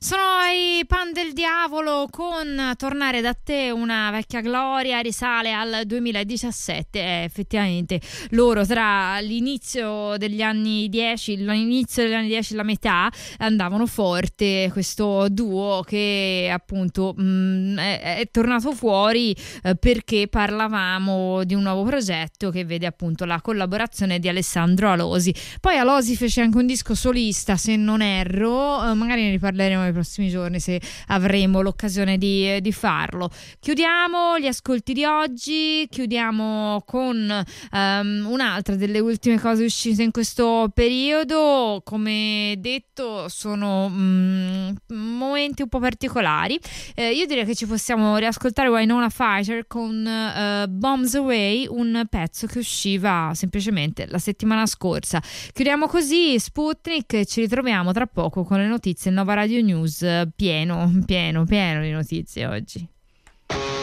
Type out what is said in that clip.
Sono i Pan del Diavolo con Tornare da te, una vecchia gloria, risale al 2017. Effettivamente loro tra l'inizio degli anni 10 e la metà andavano forte, questo duo che appunto è tornato fuori perché parlavamo di un nuovo progetto che vede appunto la collaborazione di Alessandro Alosi. Poi Alosi fece anche un disco solista, se non erro, magari ne riparleremo nei prossimi giorni se avremo l'occasione di farlo. Chiudiamo gli ascolti di oggi, chiudiamo con un'altra delle ultime cose uscite in questo periodo. Come detto, sono momenti un po' particolari. Io direi che ci possiamo riascoltare Winona Fighter con Bombs Away, un pezzo che usciva semplicemente la settimana scorsa. Chiudiamo così Sputnik, ci ritroviamo tra poco con le notizie in Nova Radio News, pieno di notizie oggi.